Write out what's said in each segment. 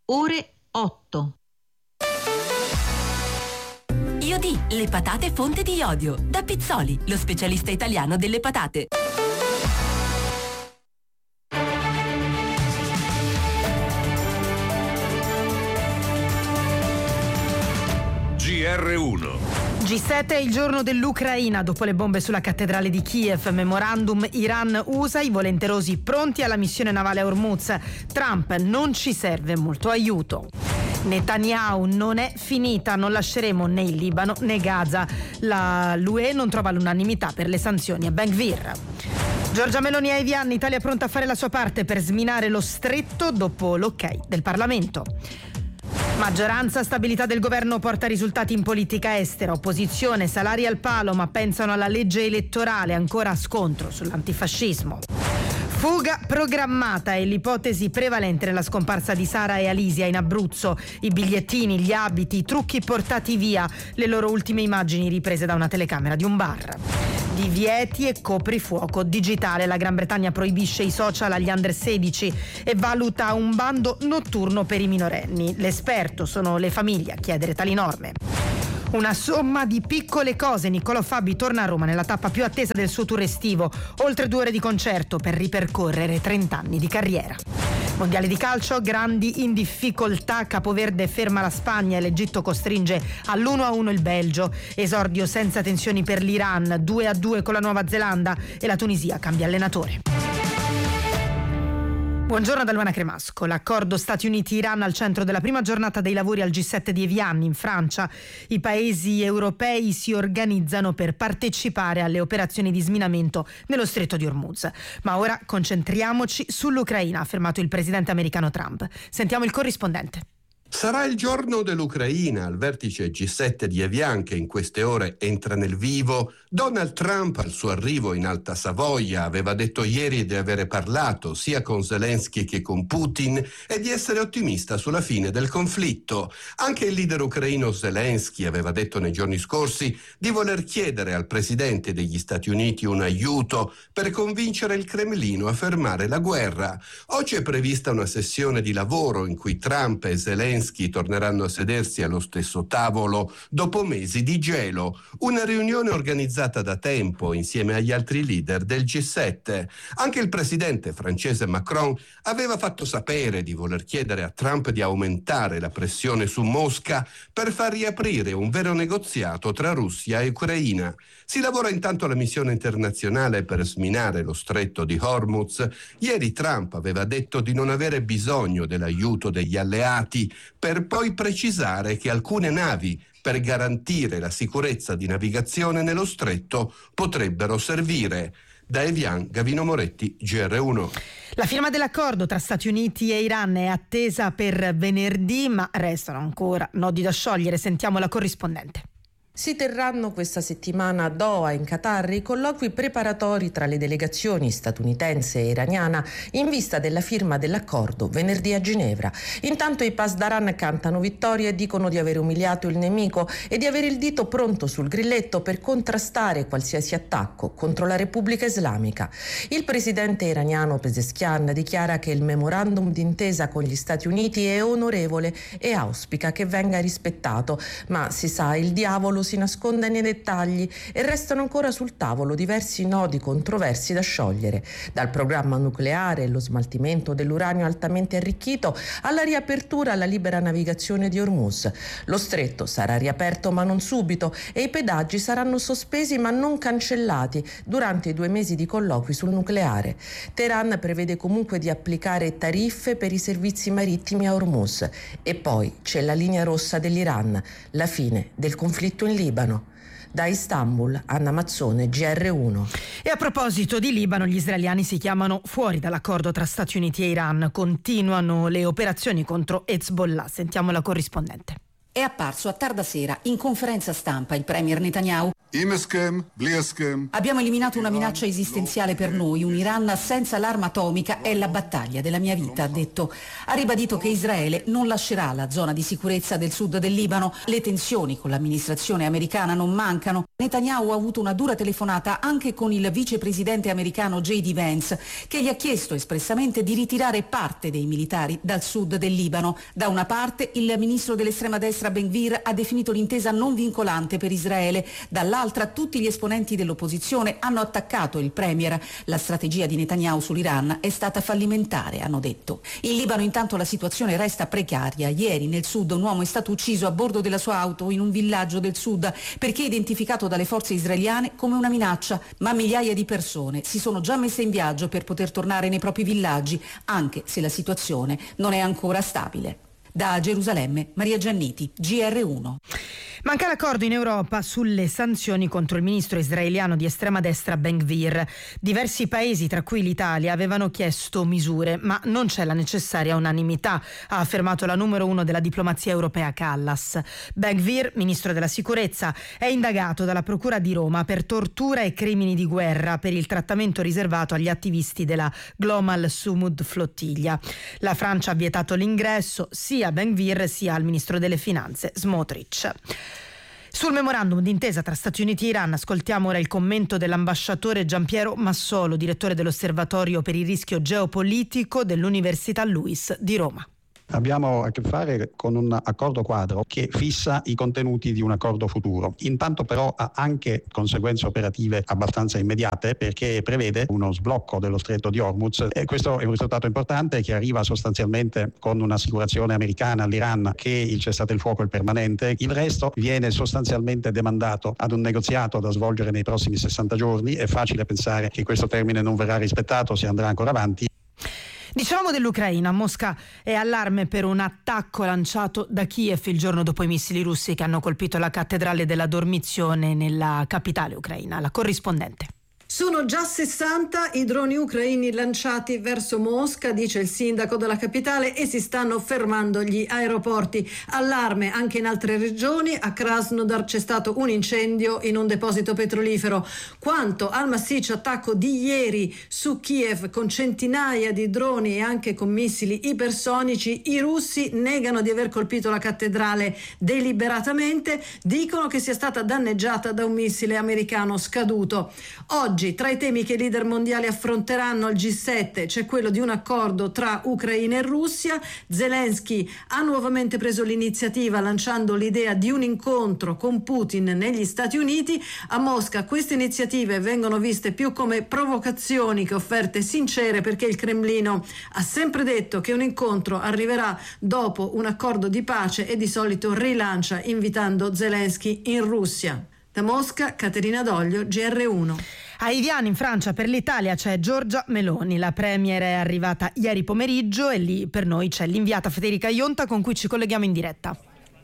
ore 8. Iodi, le patate fonte di iodio. Da Pizzoli, lo specialista italiano delle patate. GR1. G7 è il giorno dell'Ucraina. Dopo le bombe sulla cattedrale di Kiev, memorandum Iran-USA, i volenterosi pronti alla missione navale a Hormuz. Trump: non ci serve molto aiuto. Netanyahu: non è finita, non lasceremo né il Libano né Gaza. L'UE non trova l'unanimità per le sanzioni a Ben Gvir. Giorgia Meloni a Evian: Italia pronta a fare la sua parte per sminare lo stretto dopo l'ok del Parlamento. Maggioranza, stabilità del governo porta risultati in politica estera. Opposizione, salari al palo, ma pensano alla legge elettorale, ancora scontro sull'antifascismo. Fuga programmata è l'ipotesi prevalente nella scomparsa di Sara e Alisia in Abruzzo. I bigliettini, gli abiti, i trucchi portati via, le loro ultime immagini riprese da una telecamera di un bar. Divieti e coprifuoco digitale. La Gran Bretagna proibisce i social agli under 16 e valuta un bando notturno per i minorenni. L'esperto sono le famiglie a chiedere tali norme. Una somma di piccole cose. Niccolò Fabi torna a Roma nella tappa più attesa del suo tour estivo. Oltre 2 ore di concerto per ripercorrere 30 anni di carriera. Mondiale di calcio, grandi in difficoltà. Capoverde ferma la Spagna e l'Egitto costringe all'1-1 il Belgio. Esordio senza tensioni per l'Iran, 2-2 con la Nuova Zelanda e la Tunisia cambia allenatore. Buongiorno da Luana Cremasco. L'accordo Stati Uniti-Iran al centro della prima giornata dei lavori al G7 di Evian in Francia. I paesi europei si organizzano per partecipare alle operazioni di sminamento nello stretto di Hormuz. Ma ora concentriamoci sull'Ucraina, ha affermato il presidente americano Trump. Sentiamo il corrispondente. Sarà il giorno dell'Ucraina. Al vertice G7 di Evian, che in queste ore entra nel vivo, Donald Trump al suo arrivo in Alta Savoia aveva detto ieri di avere parlato sia con Zelensky che con Putin e di essere ottimista sulla fine del conflitto. Anche il leader ucraino Zelensky aveva detto nei giorni scorsi di voler chiedere al presidente degli Stati Uniti un aiuto per convincere il Cremlino a fermare la guerra. Oggi è prevista una sessione di lavoro in cui Trump e Zelensky torneranno a sedersi allo stesso tavolo dopo mesi di gelo, una riunione organizzata da tempo insieme agli altri leader del G7. Anche il presidente francese Macron aveva fatto sapere di voler chiedere a Trump di aumentare la pressione su Mosca per far riaprire un vero negoziato tra Russia e Ucraina. Si lavora intanto alla missione internazionale per sminare lo stretto di Hormuz. Ieri Trump aveva detto di non avere bisogno dell'aiuto degli alleati, per poi precisare che alcune navi, per garantire la sicurezza di navigazione nello stretto, potrebbero servire. Da Evian, Gavino Moretti, GR1. La firma dell'accordo tra Stati Uniti e Iran è attesa per venerdì, ma restano ancora nodi da sciogliere. Sentiamo la corrispondente. Si terranno questa settimana a Doha, in Qatar, i colloqui preparatori tra le delegazioni statunitense e iraniana in vista della firma dell'accordo venerdì a Ginevra. Intanto i Pasdaran cantano vittoria e dicono di aver umiliato il nemico e di avere il dito pronto sul grilletto per contrastare qualsiasi attacco contro la Repubblica Islamica. Il presidente iraniano Pezeshkian dichiara che il memorandum d'intesa con gli Stati Uniti è onorevole e auspica che venga rispettato, ma si sa, il diavolo si nasconde nei dettagli e restano ancora sul tavolo diversi nodi controversi da sciogliere, dal programma nucleare e lo smaltimento dell'uranio altamente arricchito alla riapertura alla libera navigazione di Hormuz. Lo stretto sarà riaperto ma non subito e i pedaggi saranno sospesi ma non cancellati durante i 2 mesi di colloqui sul nucleare. Teheran prevede comunque di applicare tariffe per i servizi marittimi a Hormuz e poi c'è la linea rossa dell'Iran, la fine del conflitto in Libano. Da Istanbul, Anna Mazzone, GR1. E a proposito di Libano, gli israeliani si chiamano fuori dall'accordo tra Stati Uniti e Iran. Continuano le operazioni contro Hezbollah. Sentiamo la corrispondente. È apparso a tarda sera in conferenza stampa il premier Netanyahu Abbiamo eliminato una minaccia esistenziale per noi. Un Iran senza l'arma atomica è la battaglia della mia vita, ha detto. Ha ribadito che Israele non lascerà la zona di sicurezza del sud del Libano. Le tensioni con l'amministrazione americana non mancano. Netanyahu ha avuto una dura telefonata anche con il vicepresidente americano J.D. Vance, che gli ha chiesto espressamente di ritirare parte dei militari dal sud del Libano. Da una parte, il ministro dell'estrema destra Ben Gvir ha definito l'intesa non vincolante per Israele. Dall'altra, tutti gli esponenti dell'opposizione hanno attaccato il premier. La strategia di Netanyahu sull'Iran è stata fallimentare, hanno detto. In Libano intanto la situazione resta precaria. Ieri nel sud un uomo è stato ucciso a bordo della sua auto in un villaggio del sud perché identificato dalle forze israeliane come una minaccia, ma migliaia di persone si sono già messe in viaggio per poter tornare nei propri villaggi, anche se la situazione non è ancora stabile. Da Gerusalemme, Maria Gianniti, GR1. Manca l'accordo in Europa sulle sanzioni contro il ministro israeliano di estrema destra Ben Gvir. Diversi paesi, tra cui l'Italia, avevano chiesto misure, ma non c'è la necessaria unanimità, ha affermato la numero 1 della diplomazia europea Kallas. Ben Gvir, ministro della sicurezza, è indagato dalla Procura di Roma per tortura e crimini di guerra per il trattamento riservato agli attivisti della Global Sumud Flottiglia. La Francia ha vietato l'ingresso sia a Ben Gvir sia al ministro delle finanze Smotrich. Sul memorandum d'intesa tra Stati Uniti e Iran ascoltiamo ora il commento dell'ambasciatore Giampiero Massolo, direttore dell'Osservatorio per il rischio geopolitico dell'Università LUISS di Roma. Abbiamo a che fare con un accordo quadro che fissa i contenuti di un accordo futuro. Intanto però ha anche conseguenze operative abbastanza immediate, perché prevede uno sblocco dello stretto di Hormuz, e questo è un risultato importante che arriva sostanzialmente con un'assicurazione americana all'Iran che il cessate il fuoco è permanente. Il resto viene sostanzialmente demandato ad un negoziato da svolgere nei prossimi 60 giorni. È facile pensare che questo termine non verrà rispettato, si andrà ancora avanti. Dicevamo dell'Ucraina. Mosca è allarme per un attacco lanciato da Kiev il giorno dopo i missili russi che hanno colpito la cattedrale della Dormizione nella capitale ucraina. La corrispondente. Sono già 60 i droni ucraini lanciati verso Mosca, dice il sindaco della capitale, e si stanno fermando gli aeroporti. Allarme anche in altre regioni. A Krasnodar c'è stato un incendio in un deposito petrolifero. Quanto al massiccio attacco di ieri su Kiev con centinaia di droni e anche con missili ipersonici, i russi negano di aver colpito la cattedrale deliberatamente, dicono che sia stata danneggiata da un missile americano scaduto. Oggi, tra i temi che i leader mondiali affronteranno al G7 c'è quello di un accordo tra Ucraina e Russia. Zelensky ha nuovamente preso l'iniziativa lanciando l'idea di un incontro con Putin negli Stati Uniti. A Mosca queste iniziative vengono viste più come provocazioni che offerte sincere, perché il Cremlino ha sempre detto che un incontro arriverà dopo un accordo di pace e di solito rilancia invitando Zelensky in Russia. Da Mosca, Caterina Doglio, GR1. A Evian in Francia per l'Italia c'è Giorgia Meloni. La premier è arrivata ieri pomeriggio e lì per noi c'è l'inviata Federica Ionta con cui ci colleghiamo in diretta.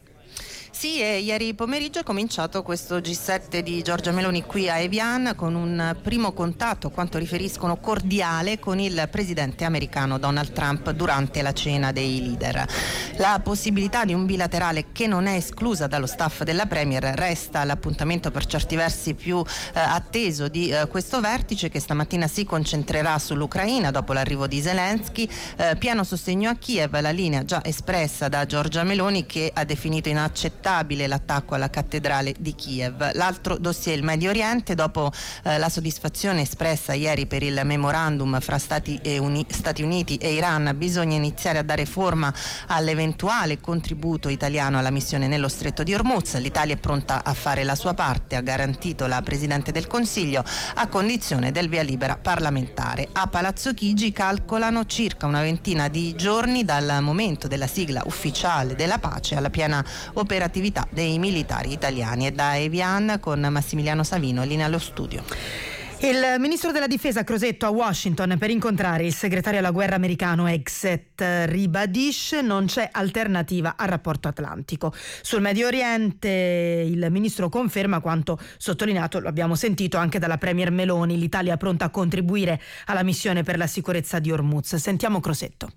Sì, e ieri pomeriggio è cominciato questo G7 di Giorgia Meloni qui a Evian con un primo contatto, a quanto riferiscono cordiale, con il presidente americano Donald Trump durante la cena dei leader. La possibilità di un bilaterale, che non è esclusa dallo staff della Premier, resta l'appuntamento per certi versi più atteso di questo vertice, che stamattina si concentrerà sull'Ucraina dopo l'arrivo di Zelensky. Pieno sostegno a Kiev, la linea già espressa da Giorgia Meloni, che ha definito inaccettabile l'attacco alla cattedrale di Kiev. L'altro dossier, il Medio Oriente, dopo la soddisfazione espressa ieri per il memorandum fra Stati Uniti e Iran, bisogna iniziare a dare forma all'eventuale contributo italiano alla missione nello stretto di Hormuz. L'Italia è pronta a fare la sua parte, ha garantito la Presidente del Consiglio, a condizione del via libera parlamentare. A Palazzo Chigi calcolano circa una ventina di giorni dal momento della sigla ufficiale della pace alla piena operatività dei militari italiani. E da Evian con Massimiliano Savino, linea allo studio. Il ministro della difesa Crosetto a Washington per incontrare il segretario alla guerra americano Exet ribadisce non c'è alternativa al rapporto atlantico. Sul Medio Oriente il ministro conferma quanto sottolineato, lo abbiamo sentito anche dalla premier Meloni, l'Italia è pronta a contribuire alla missione per la sicurezza di Hormuz. Sentiamo Crosetto.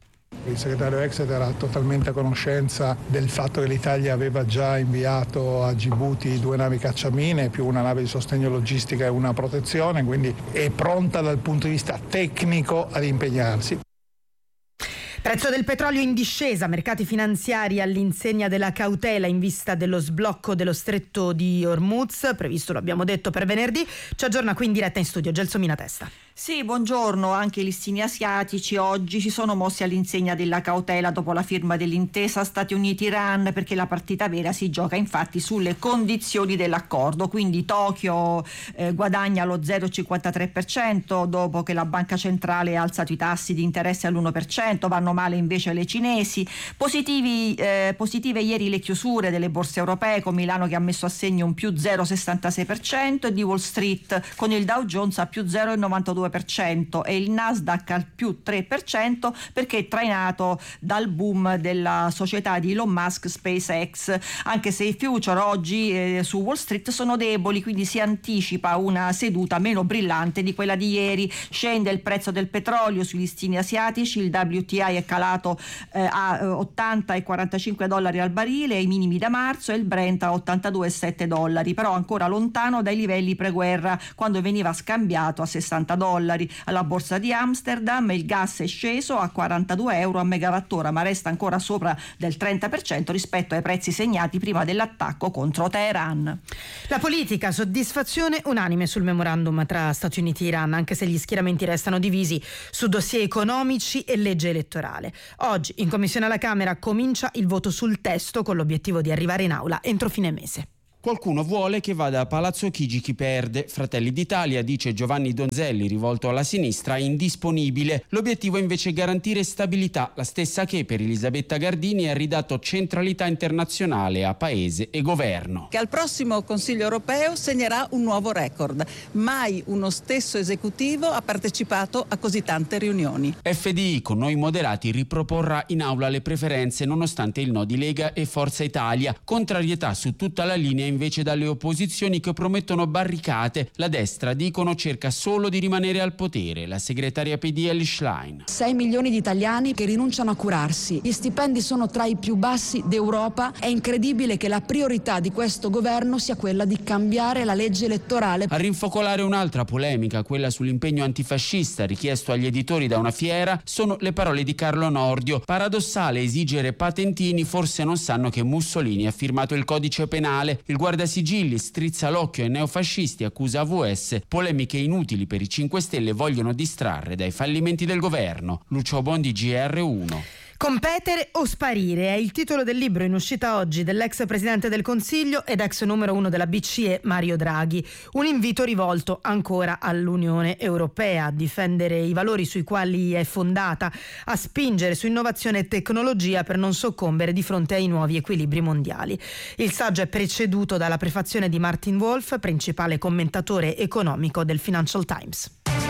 Il segretario Exet era totalmente a conoscenza del fatto che l'Italia aveva già inviato a Djibouti 2 navi cacciamine più una nave di sostegno logistica e una protezione, quindi è pronta dal punto di vista tecnico ad impegnarsi. Prezzo del petrolio in discesa, mercati finanziari all'insegna della cautela in vista dello sblocco dello stretto di Hormuz, previsto, lo abbiamo detto, per venerdì. Ci aggiorna qui in diretta in studio Gelsomina Testa. Sì, buongiorno. Anche i listini asiatici oggi si sono mossi all'insegna della cautela dopo la firma dell'intesa Stati Uniti-Iran, perché la partita vera si gioca infatti sulle condizioni dell'accordo. Quindi Tokyo guadagna lo 0,53% dopo che la banca centrale ha alzato i tassi di interesse all'1%, vanno male invece le cinesi. Positive ieri le chiusure delle borse europee, con Milano che ha messo a segno un più 0,66% e di Wall Street con il Dow Jones a più 0,92% e il Nasdaq al più 3%, perché trainato dal boom della società di Elon Musk SpaceX, anche se i future oggi su Wall Street sono deboli, quindi si anticipa una seduta meno brillante di quella di ieri. Scende il prezzo del petrolio sui listini asiatici, il WTI è calato a $80,45 al barile, ai minimi da marzo, e il Brent a $82,7, però ancora lontano dai livelli preguerra, quando veniva scambiato a $60. Alla borsa di Amsterdam il gas è sceso a €42 a megawattora, ma resta ancora sopra del 30% rispetto ai prezzi segnati prima dell'attacco contro Teheran. La politica, soddisfazione unanime sul memorandum tra Stati Uniti e Iran, anche se gli schieramenti restano divisi su dossier economici e legge elettorale. Oggi in commissione alla Camera comincia il voto sul testo, con l'obiettivo di arrivare in aula entro fine mese. Qualcuno vuole che vada a Palazzo Chigi chi perde. Fratelli d'Italia, dice Giovanni Donzelli, rivolto alla sinistra, indisponibile. L'obiettivo è invece garantire stabilità, la stessa che per Elisabetta Gardini ha ridato centralità internazionale a paese e governo. Che al prossimo Consiglio europeo segnerà un nuovo record. Mai uno stesso esecutivo ha partecipato a così tante riunioni. FDI, con Noi Moderati, riproporrà in aula le preferenze nonostante il no di Lega e Forza Italia. Contrarietà su tutta la linea invece dalle opposizioni, che promettono barricate. La destra, dicono, cerca solo di rimanere al potere. La segretaria PD Elly Schlein. 6 milioni di italiani che rinunciano a curarsi. Gli stipendi sono tra i più bassi d'Europa. È incredibile che la priorità di questo governo sia quella di cambiare la legge elettorale. A rinfocolare un'altra polemica, quella sull'impegno antifascista richiesto agli editori da una fiera, sono le parole di Carlo Nordio. Paradossale esigere patentini, forse non sanno che Mussolini ha firmato il codice penale. Il Guardasigilli strizza l'occhio ai neofascisti, accusa AVS, polemiche inutili per i 5 Stelle, vogliono distrarre dai fallimenti del governo. Lucio Bondi, GR1. Competere o sparire è il titolo del libro in uscita oggi dell'ex presidente del Consiglio ed ex numero 1 della BCE Mario Draghi. Un invito rivolto ancora all'Unione Europea a difendere i valori sui quali è fondata, a spingere su innovazione e tecnologia per non soccombere di fronte ai nuovi equilibri mondiali. Il saggio è preceduto dalla prefazione di Martin Wolf, principale commentatore economico del Financial Times.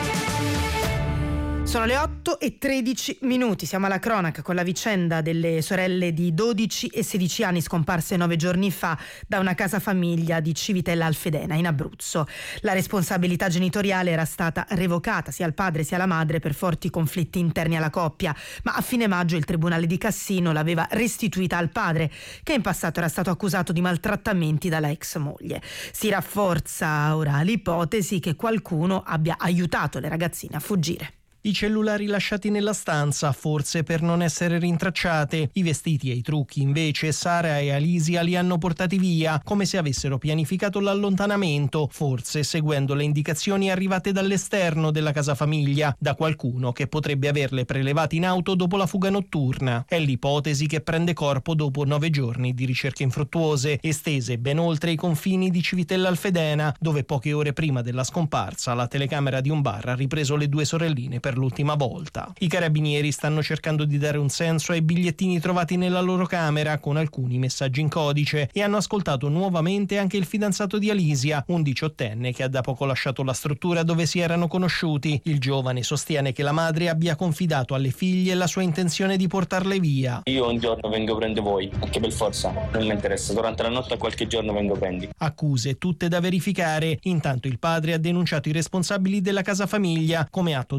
Sono le 8:13, siamo alla cronaca con la vicenda delle sorelle di 12 e 16 anni scomparse 9 giorni fa da una casa famiglia di Civitella Alfedena in Abruzzo. La responsabilità genitoriale era stata revocata sia al padre sia alla madre per forti conflitti interni alla coppia, ma a fine maggio il Tribunale di Cassino l'aveva restituita al padre, che in passato era stato accusato di maltrattamenti dalla ex moglie. Si rafforza ora l'ipotesi che qualcuno abbia aiutato le ragazzine a fuggire. I cellulari lasciati nella stanza, forse per non essere rintracciate. I vestiti e i trucchi, invece, Sara e Alisia li hanno portati via, come se avessero pianificato l'allontanamento, forse seguendo le indicazioni arrivate dall'esterno della casa famiglia, da qualcuno che potrebbe averle prelevate in auto dopo la fuga notturna. È l'ipotesi che prende corpo dopo 9 giorni di ricerche infruttuose, estese ben oltre i confini di Civitella Alfedena, dove poche ore prima della scomparsa la telecamera di un bar ha ripreso le 2 sorelline per l'ultima volta. I carabinieri stanno cercando di dare un senso ai bigliettini trovati nella loro camera, con alcuni messaggi in codice, e hanno ascoltato nuovamente anche il fidanzato di Alisia, un 18enne che ha da poco lasciato la struttura dove si erano conosciuti. Il giovane sostiene che la madre abbia confidato alle figlie la sua intenzione di portarle via. Io un giorno vengo a prendere voi, anche per forza, non mi interessa, durante la notte a qualche giorno vengo a prendi. Accuse tutte da verificare. Intanto il padre ha denunciato i responsabili della casa famiglia come atto dovuto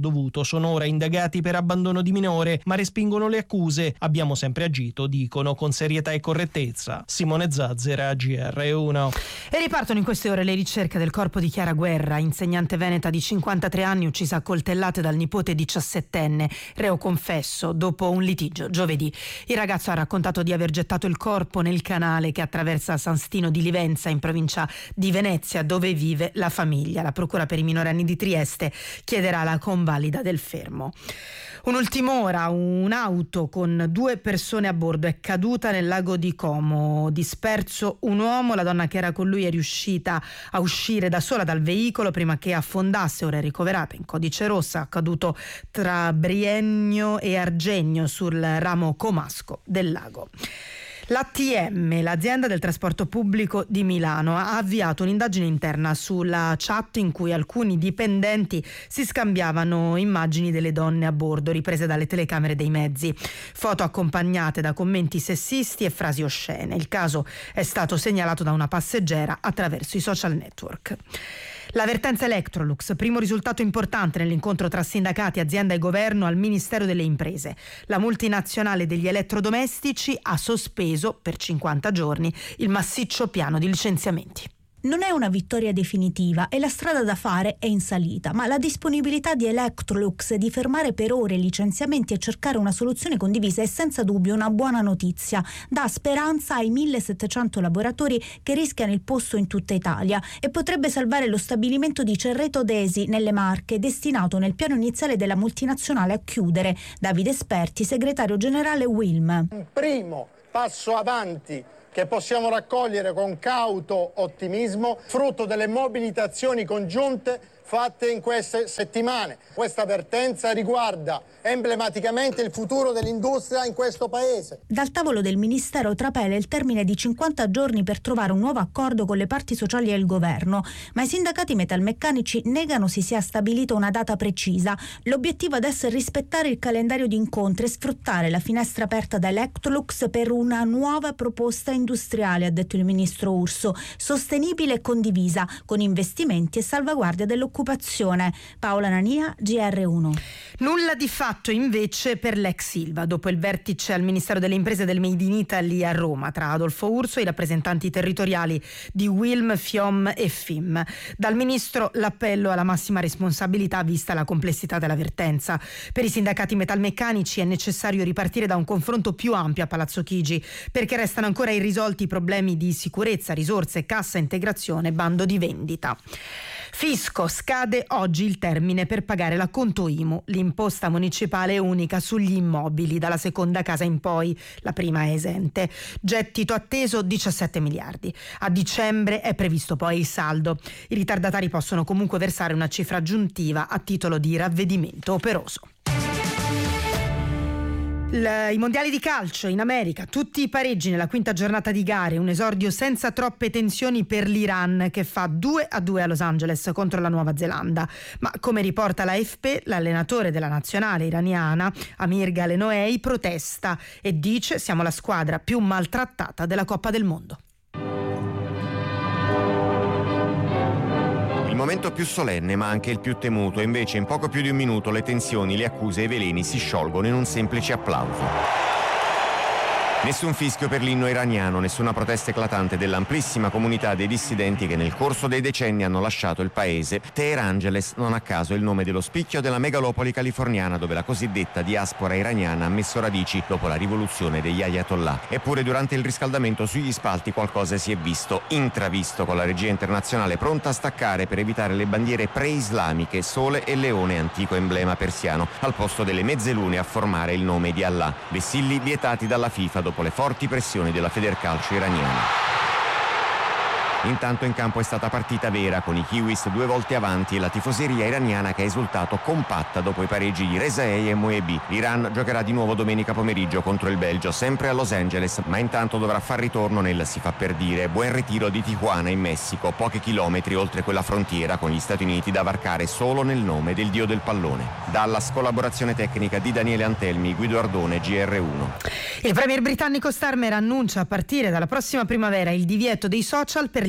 sono ora indagati per abbandono di minore, ma respingono le accuse. Abbiamo sempre agito, dicono, con serietà e correttezza. Simone Zazzera, GR1. E ripartono in queste ore le ricerche del corpo di Chiara Guerra, insegnante veneta di 53 anni uccisa a coltellate dal nipote 17enne, reo confesso dopo un litigio giovedì. Il ragazzo ha raccontato di aver gettato il corpo nel canale che attraversa San Stino di Livenza, in provincia di Venezia, dove vive la famiglia. La procura per i minorenni di Trieste chiederà la convalida del fermo. Un'ultima ora, un'auto con 2 persone a bordo è caduta nel lago di Como. Disperso un uomo, la donna che era con lui è riuscita a uscire da sola dal veicolo prima che affondasse. Ora è ricoverata in codice rossa, accaduto tra Briennio e Argegno sul ramo comasco del lago. L'ATM, l'azienda del trasporto pubblico di Milano, ha avviato un'indagine interna sulla chat in cui alcuni dipendenti si scambiavano immagini delle donne a bordo riprese dalle telecamere dei mezzi, foto accompagnate da commenti sessisti e frasi oscene. Il caso è stato segnalato da una passeggera attraverso i social network. L'avvertenza Electrolux, primo risultato importante nell'incontro tra sindacati, azienda e governo al Ministero delle Imprese. La multinazionale degli elettrodomestici ha sospeso per 50 giorni il massiccio piano di licenziamenti. Non è una vittoria definitiva e la strada da fare è in salita, ma la disponibilità di Electrolux di fermare per ore i licenziamenti e cercare una soluzione condivisa è senza dubbio una buona notizia. Dà speranza ai 1.700 lavoratori che rischiano il posto in tutta Italia e potrebbe salvare lo stabilimento di Cerreto Desi nelle Marche, destinato nel piano iniziale della multinazionale a chiudere. Davide Esperti, segretario generale Wilm. Un primo passo avanti che possiamo raccogliere con cauto ottimismo, frutto delle mobilitazioni congiunte fatte in queste settimane. Questa avvertenza riguarda emblematicamente il futuro dell'industria in questo paese. Dal tavolo del Ministero trapela il termine di 50 giorni per trovare un nuovo accordo con le parti sociali e il governo, ma i sindacati metalmeccanici negano si sia stabilita una data precisa. L'obiettivo adesso è rispettare il calendario di incontri e sfruttare la finestra aperta da Electrolux per una nuova proposta industriale, ha detto il ministro Urso, sostenibile e condivisa, con investimenti e salvaguardia dell'occupazione. Paola Nania, GR1. Nulla di fatto invece per l'ex Ilva, dopo il vertice al Ministero delle Imprese del Made in Italy a Roma tra Adolfo Urso e i rappresentanti territoriali di Wilm, FIOM e FIM. Dal ministro l'appello alla massima responsabilità vista la complessità dell'avvertenza. Per i sindacati metalmeccanici è necessario ripartire da un confronto più ampio a Palazzo Chigi, perché restano ancora irrisolti i problemi di sicurezza, risorse, cassa integrazione, bando di vendita. Fisco, scade oggi il termine per pagare l'acconto IMU, l'imposta municipale unica sugli immobili, dalla seconda casa in poi, la prima è esente. Gettito atteso 17 miliardi. A dicembre è previsto poi il saldo. I ritardatari possono comunque versare una cifra aggiuntiva a titolo di ravvedimento operoso. I mondiali di calcio in America, tutti i pareggi nella quinta giornata di gare, un esordio senza troppe tensioni per l'Iran che fa 2-2 a Los Angeles contro la Nuova Zelanda. Ma come riporta l'AFP, l'allenatore della nazionale iraniana, Amir Galenoei, protesta e dice: siamo la squadra più maltrattata della Coppa del Mondo. Il momento più solenne ma anche il più temuto, e invece in poco più di un minuto le tensioni, le accuse e i veleni si sciolgono in un semplice applauso. Nessun fischio per l'inno iraniano, nessuna protesta eclatante dell'amplissima comunità dei dissidenti che nel corso dei decenni hanno lasciato il paese. Teherangeles, non a caso, è il nome dello spicchio della megalopoli californiana dove la cosiddetta diaspora iraniana ha messo radici dopo la rivoluzione degli ayatollah. Eppure durante il riscaldamento sugli spalti qualcosa si è visto, intravisto, con la regia internazionale pronta a staccare per evitare le bandiere pre-islamiche, sole e leone, antico emblema persiano, al posto delle mezzelune a formare il nome di Allah. Vessilli vietati dalla FIFA dopo le forti pressioni della Federcalcio iraniana. Intanto in campo è stata partita vera, con i Kiwis 2 volte avanti e la tifoseria iraniana che ha esultato compatta dopo i pareggi di Rezaei e Moebi. L'Iran giocherà di nuovo domenica pomeriggio contro il Belgio, sempre a Los Angeles, ma intanto dovrà far ritorno nel, si fa per dire, buon ritiro di Tijuana in Messico, pochi chilometri oltre quella frontiera con gli Stati Uniti da varcare solo nel nome del dio del pallone. Dallas, collaborazione tecnica di Daniele Antelmi, Guido Ardone, GR1. Il premier britannico Starmer annuncia a partire dalla prossima primavera il divieto dei social per gli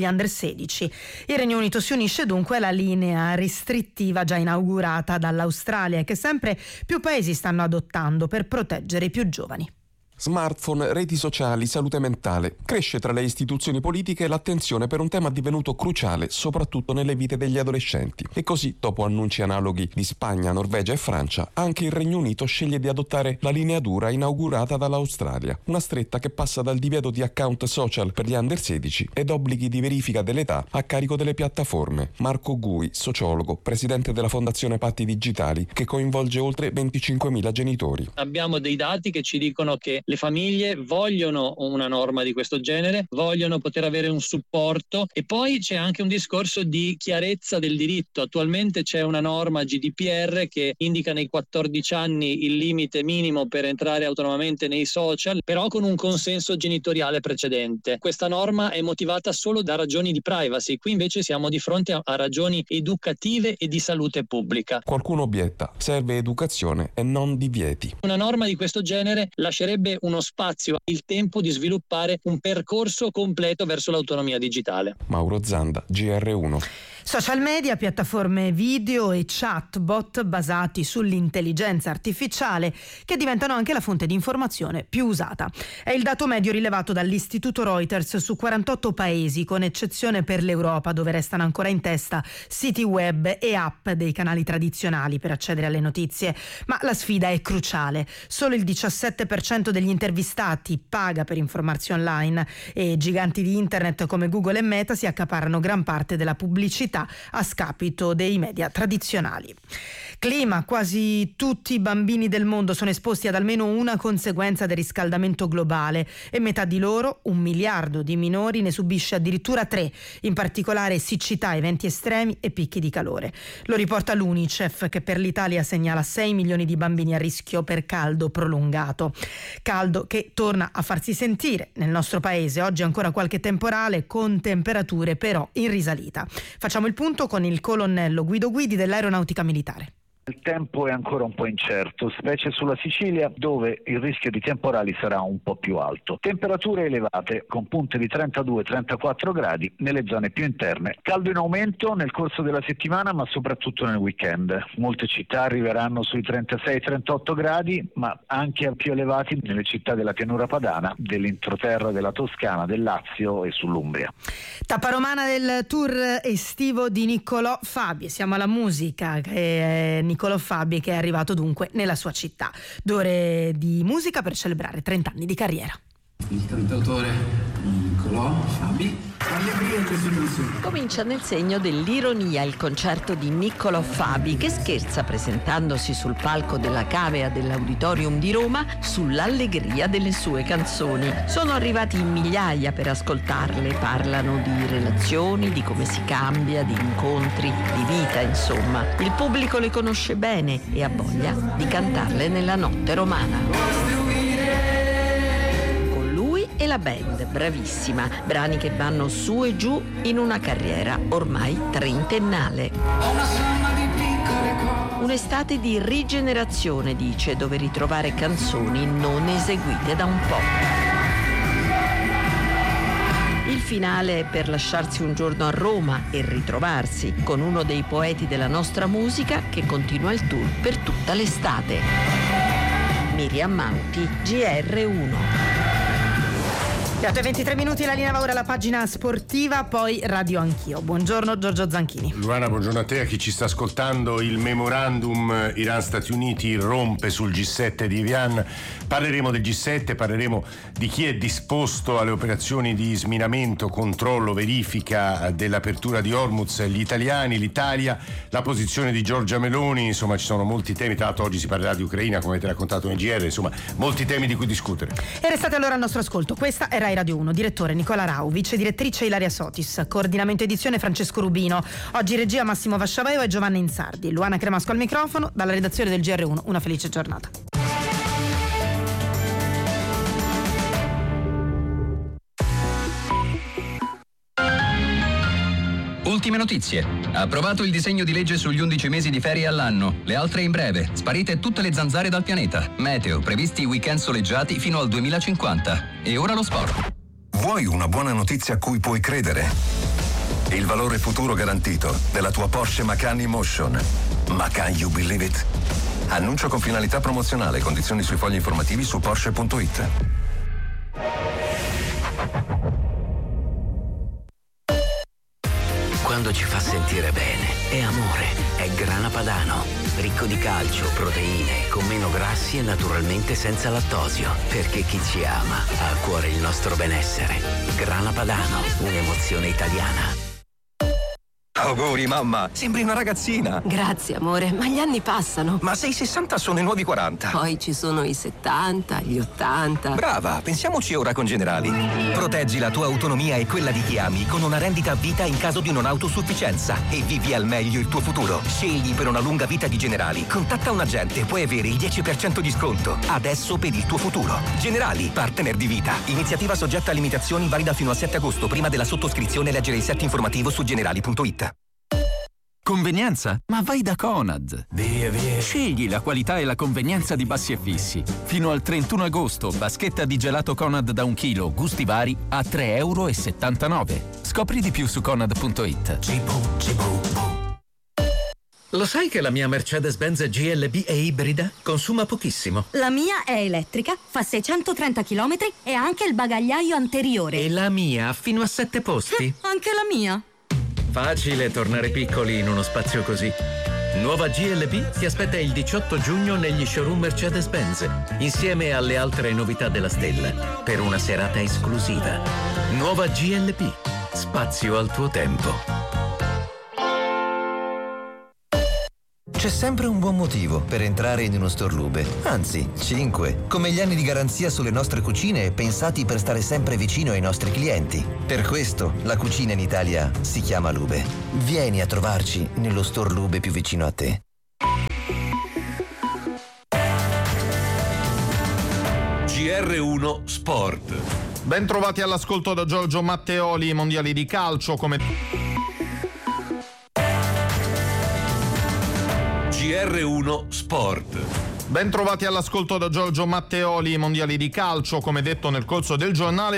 Under 16. Il Regno Unito si unisce dunque alla linea restrittiva già inaugurata dall'Australia e che sempre più paesi stanno adottando per proteggere i più giovani. Smartphone, reti sociali, salute mentale. Cresce tra le istituzioni politiche l'attenzione per un tema divenuto cruciale, soprattutto nelle vite degli adolescenti. E così, dopo annunci analoghi di Spagna, Norvegia e Francia, anche il Regno Unito sceglie di adottare la linea dura inaugurata dall'Australia. Una stretta che passa dal divieto di account social per gli under 16 ed obblighi di verifica dell'età a carico delle piattaforme. Marco Gui, sociologo, presidente della Fondazione Patti Digitali, che coinvolge oltre 25.000 genitori. Abbiamo dei dati che ci dicono che le famiglie vogliono una norma di questo genere, vogliono poter avere un supporto, e poi c'è anche un discorso di chiarezza del diritto. Attualmente c'è una norma GDPR che indica nei 14 anni il limite minimo per entrare autonomamente nei social, però con un consenso genitoriale precedente. Questa norma è motivata solo da ragioni di privacy, qui invece siamo di fronte a ragioni educative e di salute pubblica. Qualcuno obietta, serve educazione e non divieti. Una norma di questo genere lascerebbe uno spazio, il tempo di sviluppare un percorso completo verso l'autonomia digitale. Mauro Zanda, GR1. Social media, piattaforme video e chatbot basati sull'intelligenza artificiale che diventano anche la fonte di informazione più usata. È il dato medio rilevato dall'Istituto Reuters su 48 paesi, con eccezione per l'Europa, dove restano ancora in testa siti web e app dei canali tradizionali per accedere alle notizie. Ma la sfida è cruciale. Solo il 17% degli intervistati paga per informarsi online e giganti di internet come Google e Meta si accaparrano gran parte della pubblicità a scapito dei media tradizionali. Clima: quasi tutti i bambini del mondo sono esposti ad almeno una conseguenza del riscaldamento globale e metà di loro, 1 miliardo di minori, ne subisce addirittura 3, in particolare siccità, eventi estremi e picchi di calore. Lo riporta l'UNICEF, che per l'Italia segnala 6 milioni di bambini a rischio per caldo prolungato. Caldo che torna a farsi sentire nel nostro paese. Oggi ancora qualche temporale, con temperature però in risalita. Facciamo il punto con il colonnello Guido Guidi dell'Aeronautica Militare. Il tempo è ancora un po' incerto, specie sulla Sicilia, dove il rischio di temporali sarà un po' più alto. Temperature elevate con punte di 32-34 gradi nelle zone più interne. Caldo in aumento nel corso della settimana, ma soprattutto nel weekend. Molte città arriveranno sui 36-38 gradi, ma anche più elevati nelle città della pianura padana, dell'entroterra della Toscana, del Lazio e sull'Umbria. Tappa romana del tour estivo di Niccolò Fabi. Siamo alla musica, che è Niccolò Fabi, che è arrivato dunque nella sua città. 2 ore di musica per celebrare 30 anni di carriera. Il cantautore Niccolò Fabi. Comincia nel segno dell'ironia il concerto di Niccolò Fabi, che scherza presentandosi sul palco della Cavea dell'Auditorium di Roma sull'allegria delle sue canzoni. Sono arrivati in migliaia per ascoltarle, parlano di relazioni, di come si cambia, di incontri, di vita, insomma. Il pubblico le conosce bene e ha voglia di cantarle nella notte romana. E la band, bravissima, brani che vanno su e giù in una carriera ormai trentennale. Un'estate di rigenerazione, dice, dove ritrovare canzoni non eseguite da un po'. Il finale è per lasciarsi un giorno a Roma e ritrovarsi con uno dei poeti della nostra musica che continua il tour per tutta l'estate. Miriam Mauti, GR1. 23 minuti, la linea va ora alla pagina sportiva, poi Radio Anch'io. Buongiorno Giorgio Zanchini. Luana, buongiorno a te, a chi ci sta ascoltando. Il memorandum Iran-Stati Uniti rompe sul G7 di Evian. Parleremo del G7, parleremo di chi è disposto alle operazioni di sminamento, controllo, verifica dell'apertura di Hormuz, gli italiani, l'Italia, la posizione di Giorgia Meloni. Insomma, ci sono molti temi. Tra l'altro oggi si parlerà di Ucraina, come avete raccontato nel GR. Insomma, molti temi di cui discutere. E restate allora al nostro ascolto. Questa è Rai Radio 1, direttore Nicola Rau, vice direttrice Ilaria Sotis, coordinamento edizione Francesco Rubino, oggi regia Massimo Vasciaveo e Giovanna Insardi, Luana Cremasco al microfono, dalla redazione del GR1 una felice giornata. Ultime notizie. Approvato il disegno di legge sugli 11 mesi di ferie all'anno. Le altre in breve. Sparite tutte le zanzare dal pianeta. Meteo. Previsti weekend soleggiati fino al 2050. E ora lo sport. Vuoi una buona notizia a cui puoi credere? Il valore futuro garantito della tua Porsche Macan E-Motion. Macan, you believe it? Annuncio con finalità promozionale. Condizioni sui fogli informativi su Porsche.it. Quando ci fa sentire bene, è amore, è Grana Padano. Ricco di calcio, proteine, con meno grassi e naturalmente senza lattosio. Perché chi ci ama ha a cuore il nostro benessere. Grana Padano, un'emozione italiana. Auguri mamma, sembri una ragazzina. Grazie amore, ma gli anni passano. Ma se i 60 sono i nuovi 40. Poi ci sono i 70, gli 80. Brava, pensiamoci ora con Generali. Proteggi la tua autonomia e quella di chi ami con una rendita a vita in caso di non autosufficienza e vivi al meglio il tuo futuro. Scegli per una lunga vita di Generali. Contatta un agente, puoi avere il 10% di sconto. Adesso per il tuo futuro. Generali, partner di vita. Iniziativa soggetta a limitazioni, valida fino al 7 agosto. Prima della sottoscrizione leggere il set informativo su generali.it. Convenienza? Ma vai da Conad! Via. Scegli la qualità e la convenienza di Bassi e Fissi. Fino al 31 agosto, baschetta di gelato Conad da 1 chilo, gusti vari, a €3,79. Scopri di più su Conad.it. Lo sai che la mia Mercedes-Benz GLB è ibrida? Consuma pochissimo. La mia è elettrica, fa 630 km e ha anche il bagagliaio anteriore. E la mia ha fino a 7 posti. Anche la mia. Facile tornare piccoli in uno spazio così. Nuova GLB ti aspetta il 18 giugno negli showroom Mercedes-Benz, insieme alle altre novità della stella, per una serata esclusiva. Nuova GLB, spazio al tuo tempo. C'è sempre un buon motivo per entrare in uno store Lube, anzi 5, come gli anni di garanzia sulle nostre cucine pensati per stare sempre vicino ai nostri clienti. Per questo la cucina in Italia si chiama Lube. Vieni a trovarci nello store Lube più vicino a te. GR1 Sport. Ben trovati all'ascolto da Giorgio Matteoli. Mondiali di calcio come... GR1 Sport. Ben trovati all'ascolto da Giorgio Matteoli. Mondiali di calcio, come detto nel corso del giornale.